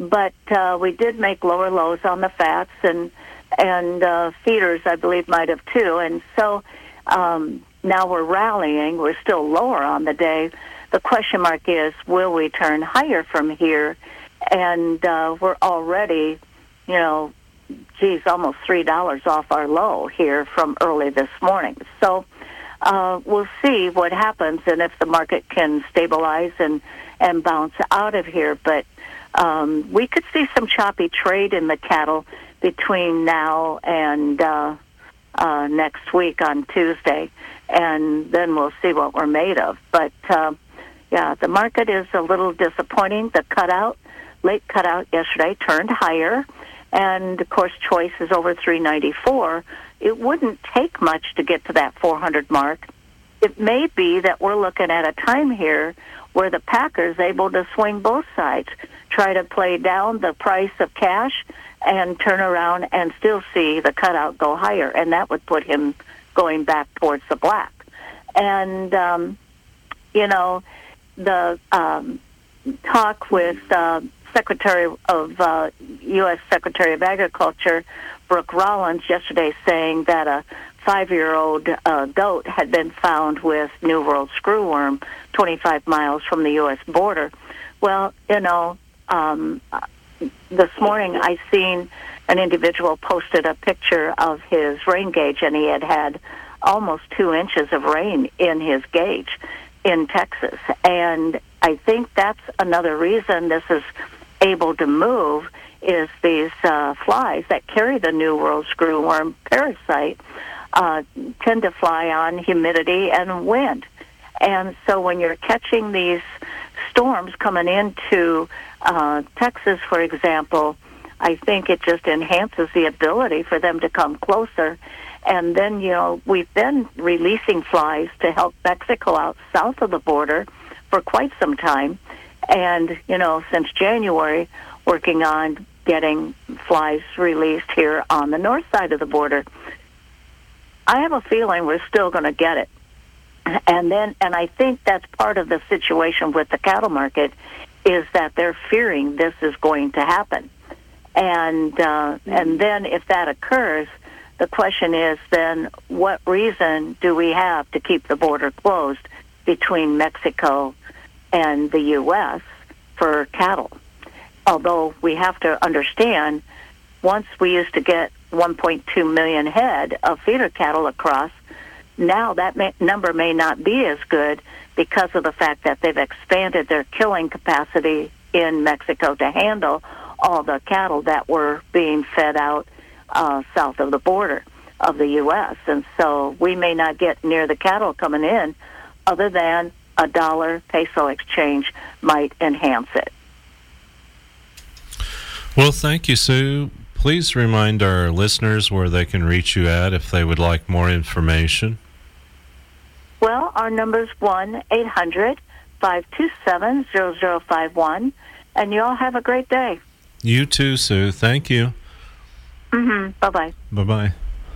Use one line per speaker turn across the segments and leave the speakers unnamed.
but we did make lower lows on the fats, and feeders, I believe, might have too. And so now we're rallying. We're still lower on the day. The question mark is, will we turn higher from here? And we're already, almost $3 off our low here from early this morning. So we'll see what happens and if the market can stabilize and bounce out of here. But we could see some choppy trade in the cattle between now and next week on Tuesday, and then we'll see what we're made of. But, the market is a little disappointing. The late cutout yesterday turned higher, and, of course, choice is over 394. It wouldn't take much to get to that 400 mark. It may be that we're looking at a time here where the packer's able to swing both sides, try to play down the price of cash and turn around and still see the cutout go higher, and that would put him going back towards the black. And, the talk with Secretary of U.S. Secretary of Agriculture, Brooke Rollins, yesterday saying that a 5-year-old goat had been found with New World screwworm 25 miles from the U.S. border. Well, this morning I seen an individual posted a picture of his rain gauge, and he had almost 2 inches of rain in his gauge in Texas. And I think that's another reason this is able to move is these flies that carry the New World screwworm parasite tend to fly on humidity and wind. And so when you're catching these storms coming into Texas, for example, I think it just enhances the ability for them to come closer. And then, we've been releasing flies to help Mexico out south of the border for quite some time. And, since January, working on getting flies released here on the north side of the border. I have a feeling we're still going to get it. And I think that's part of the situation with the cattle market is that they're fearing this is going to happen. And then if that occurs, the question is then what reason do we have to keep the border closed between Mexico and the U.S. for cattle? Although we have to understand, once we used to get 1.2 million head of feeder cattle across, now that number may not be as good because of the fact that they've expanded their killing capacity in Mexico to handle all the cattle that were being fed out south of the border of the U.S. And so we may not get near the cattle coming in other than a dollar-peso exchange might enhance it.
Well, thank you, Sue. Please remind our listeners where they can reach you at if they would like more information.
Well, our number is 1-800-527-0051, and you all have a great day.
You too, Sue. Thank you.
Bye-bye.
Bye-bye.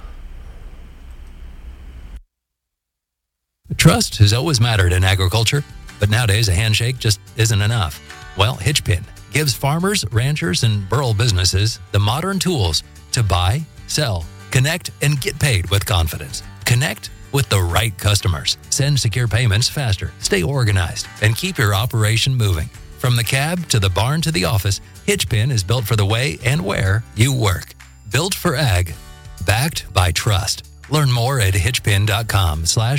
Trust has always mattered in agriculture, but nowadays a handshake just isn't enough. Well, Hitchpin gives farmers, ranchers, and rural businesses the modern tools to buy, sell, connect, and get paid with confidence. Connect with the right customers. Send secure payments faster, stay organized, and keep your operation moving. From the cab to the barn to the office, Hitchpin is built for the way and where you work. Built for ag, backed by trust. Learn more at hitchpin.com/.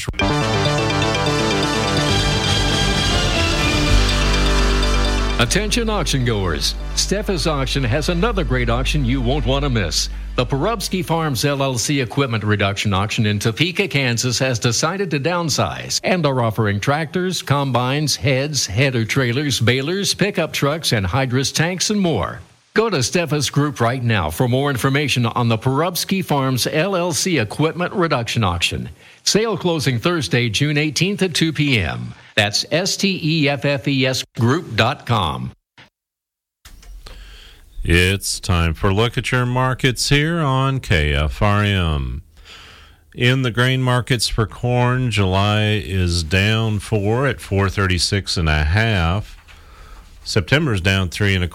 Attention auction goers. Steffes Auction has another great auction you won't want to miss. The Porubsky Farms LLC Equipment Reduction Auction in Topeka, Kansas has decided to downsize and are offering tractors, combines, heads, header trailers, balers, pickup trucks, and hydrous tanks and more. Go to Steffes Group right now for more information on the Porubsky Farms LLC Equipment Reduction Auction. Sale closing Thursday, June 18th at 2 p.m. That's STEFFES Group.com.
It's time for a look at your markets here on KFRM. In the grain markets for corn, July is down 4 at 436.5. September is down 3 1/4.